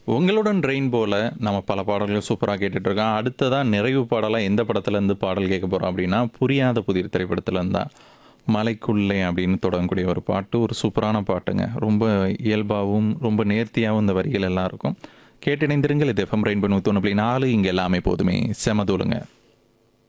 உங்களுடன் ரெயின்போல நம்ம பல பாடல்கள் சூப்பரா கேட்டுட்ருக்கோம். அடுத்ததா நிறைவு பாடலா எந்த படத்துலேருந்து பாடல் கேட்க போறோம் அப்படின்னா, புரியாத புதிர் திரைப்படத்துலேருந்து தான். மலைக்குள்ளே அப்படின்னு தொடங்கக்கூடிய ஒரு பாட்டு, ஒரு சூப்பரான பாட்டுங்க. ரொம்ப இயல்பாவும், ரொம்ப நேர்த்தியாவும் இந்த வரிகள் எல்லாம் இருக்கும். கேட்டிணைந்திருங்கள். இது எஃப்எம் ரெயின்போ 101.4. இங்க எல்லாமே போதுமே. செம தூளுங்க.